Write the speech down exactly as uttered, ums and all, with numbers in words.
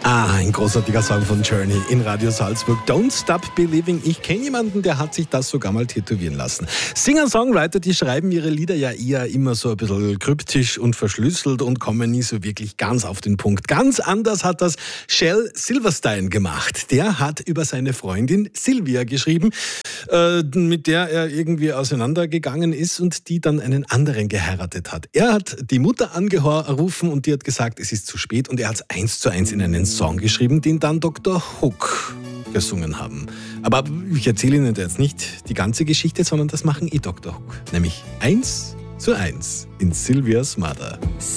Ah, ein großartiger Song von Journey in Radio Salzburg. Don't Stop Believing. Ich kenne jemanden, der hat sich das sogar mal tätowieren lassen. Singer-Songwriter, die schreiben ihre Lieder ja eher immer so ein bisschen kryptisch und verschlüsselt und kommen nie so wirklich ganz auf den Punkt. Ganz anders hat das Shel Silverstein gemacht. Der hat über seine Freundin Sylvia geschrieben, äh, mit der er irgendwie auseinandergegangen ist und die dann einen anderen geheiratet hat. Er hat die Mutter angerufen und die hat gesagt, es ist zu spät, und er hat es eins zu eins in einen Song geschrieben, den dann Doktor Hook gesungen haben. Aber ich erzähle Ihnen jetzt nicht die ganze Geschichte, sondern das machen eh Doktor Hook. Nämlich eins zu eins in Sylvia's Mother.